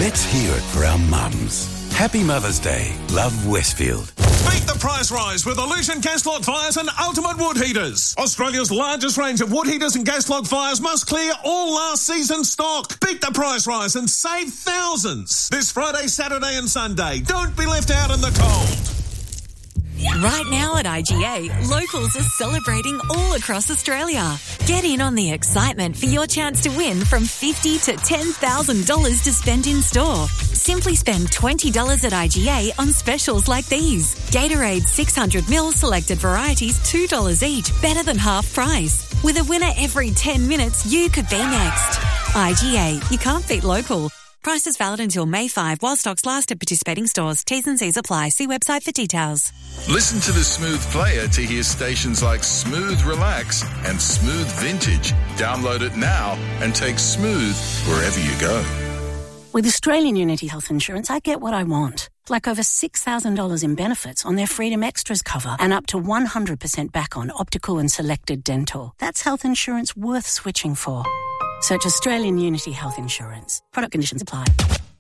Let's hear it for our mums. Happy Mother's Day. Love, Westfield. Beat the price rise with Illusion gas log fires and ultimate wood heaters. Australia's largest range of wood heaters and gas log fires must clear all last season stock. Beat the price rise and save thousands. This Friday, Saturday and Sunday. Don't be left out in the cold. Right now at IGA, locals are celebrating all across Australia. Get in on the excitement for your chance to win from $50,000 to $10,000 to spend in store. Simply spend $20 at IGA on specials like these. Gatorade 600ml selected varieties $2 each, better than half price. With a winner every 10 minutes, you could be next. IGA, you can't beat local. Prices valid until May 5 while stocks last at participating stores. T's and C's apply. See website for details. Listen to the Smooth Player to hear stations like Smooth Relax and Smooth Vintage. Download it now and take Smooth wherever you go. With Australian Unity Health Insurance, I get what I want. Like over $6,000 in benefits on their Freedom Extras cover and up to 100% back on optical and selected dental. That's health insurance worth switching for. Search Australian Unity Health Insurance. Product conditions apply.